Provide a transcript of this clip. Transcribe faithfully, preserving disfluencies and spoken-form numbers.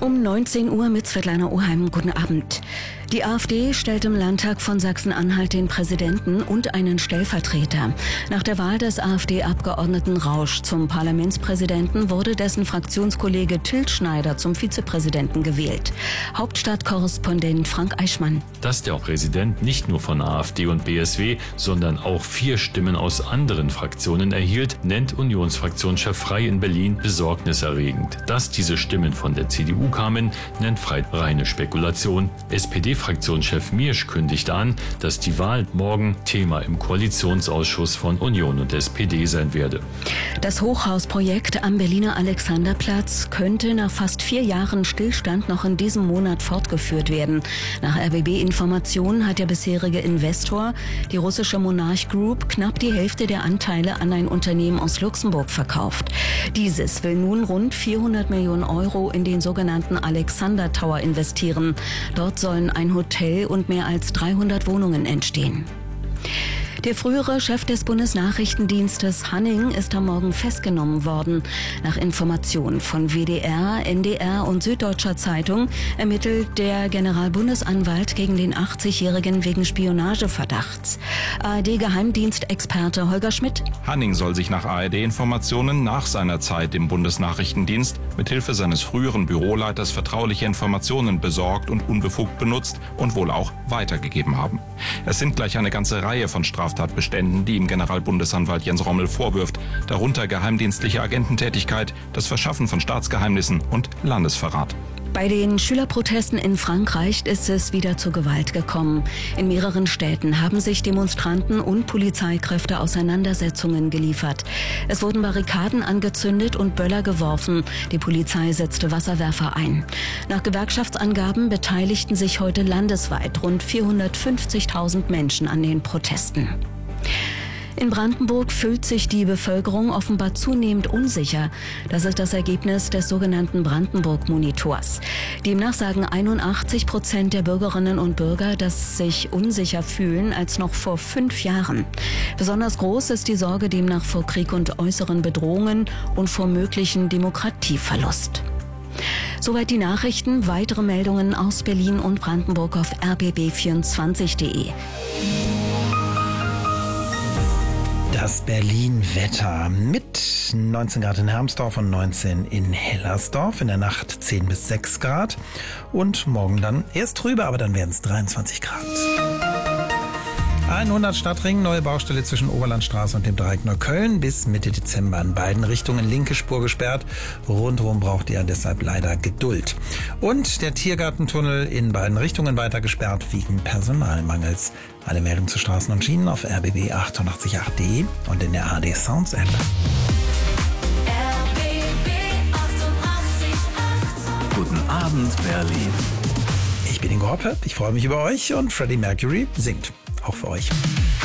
Um neunzehn Uhr mit Svetlana Oheim. Guten Abend. Die AfD stellt im Landtag von Sachsen-Anhalt den Präsidenten und einen Stellvertreter. Nach der Wahl des AfD-Abgeordneten Rausch zum Parlamentspräsidenten wurde dessen Fraktionskollege Till Schneider zum Vizepräsidenten gewählt. Hauptstadtkorrespondent Frank Eichmann. Dass der Präsident nicht nur von AfD und B S W, sondern auch vier Stimmen aus anderen Fraktionen erhielt, nennt Unionsfraktionschef Frey in Berlin besorgniserregend. Dass diese Stimmen von der C D U kamen, nennt Frey reine Spekulation. S P D-Fraktionschef Miersch kündigte an, dass die Wahl morgen Thema im Koalitionsausschuss von Union und S P D sein werde. Das Hochhausprojekt am Berliner Alexanderplatz könnte nach fast vier Jahren Stillstand noch in diesem Monat fortgeführt werden. Nach R B B-Informationen hat der bisherige Investor, die russische Monarch Group, knapp die Hälfte der Anteile an ein Unternehmen aus Luxemburg verkauft. Dieses will nun rund vierhundert Millionen Euro in den sogenannten Alexander Tower investieren. Dort sollen ein Hotel und mehr als dreihundert Wohnungen entstehen. Der frühere Chef des Bundesnachrichtendienstes Hanning ist am Morgen festgenommen worden. Nach Informationen von W D R, N D R und Süddeutscher Zeitung ermittelt der Generalbundesanwalt gegen den achtzigjährigen wegen Spionageverdachts. A R D-Geheimdienstexperte Holger Schmidt. Hanning soll sich nach A R D-Informationen nach seiner Zeit im Bundesnachrichtendienst mithilfe seines früheren Büroleiters vertrauliche Informationen besorgt und unbefugt benutzt und wohl auch weitergegeben haben. Es sind gleich eine ganze Reihe von Straftatbeständen, die ihm Generalbundesanwalt Jens Rommel vorwirft, darunter geheimdienstliche Agententätigkeit, das Verschaffen von Staatsgeheimnissen und Landesverrat. Bei den Schülerprotesten in Frankreich ist es wieder zur Gewalt gekommen. In mehreren Städten haben sich Demonstranten und Polizeikräfte Auseinandersetzungen geliefert. Es wurden Barrikaden angezündet und Böller geworfen. Die Polizei setzte Wasserwerfer ein. Nach Gewerkschaftsangaben beteiligten sich heute landesweit rund vierhundertfünfzigtausend Menschen an den Protesten. In Brandenburg fühlt sich die Bevölkerung offenbar zunehmend unsicher. Das ist das Ergebnis des sogenannten Brandenburg-Monitors. Demnach sagen einundachtzig Prozent der Bürgerinnen und Bürger, dass sie sich unsicher fühlen als noch vor fünf Jahren. Besonders groß ist die Sorge demnach vor Krieg und äußeren Bedrohungen und vor möglichen Demokratieverlust. Soweit die Nachrichten. Weitere Meldungen aus Berlin und Brandenburg auf r b b vierundzwanzig punkt de. Das Berlin-Wetter mit neunzehn Grad in Hermsdorf und neunzehn in Hellersdorf. In der Nacht zehn bis sechs Grad. Und morgen dann erst trüber, aber dann werden es dreiundzwanzig Grad. hundert Stadtring, neue Baustelle zwischen Oberlandstraße und dem Dreieck Neukölln. Bis Mitte Dezember in beiden Richtungen linke Spur gesperrt. Rundherum braucht ihr deshalb leider Geduld. Und der Tiergartentunnel in beiden Richtungen weiter gesperrt wegen Personalmangels. Alle Meldungen zu Straßen und Schienen auf r b b achtundachtzig punkt acht punkt de und in der A R D Sounds App. Guten Abend, Berlin. Ich bin Ingo Hoppe, ich freue mich über euch und Freddie Mercury singt. Auch für euch.